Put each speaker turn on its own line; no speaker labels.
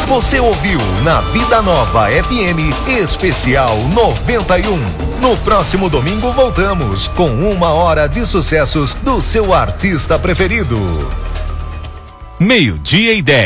Você ouviu na Vida Nova FM Especial 91. No próximo domingo voltamos com 1 hora de sucessos do seu artista preferido.
12:10.